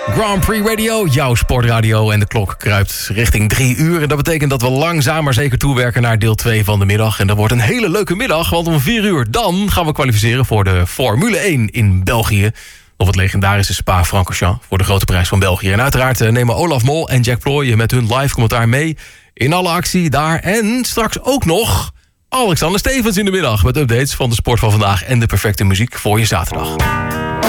Grand Prix Radio, jouw sportradio. En de klok kruipt richting 3 uur. En dat betekent dat we langzaam maar zeker toewerken naar deel 2 van de middag. En dat wordt een hele leuke middag, want om 4 uur dan gaan we kwalificeren voor de Formule 1 in België. Of het legendarische Spa-Francorchamps voor de grote prijs van België. En uiteraard nemen Olaf Mol en Jack Ploy met hun live commentaar mee in alle actie daar. En straks ook nog Alexander Stevens in de middag met updates van de sport van vandaag en de perfecte muziek voor je zaterdag.